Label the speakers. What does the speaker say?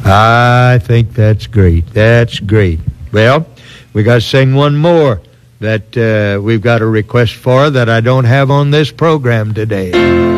Speaker 1: I think that's great. That's great. Well, we got to sing one more that we've got a request for that I don't have on this program today.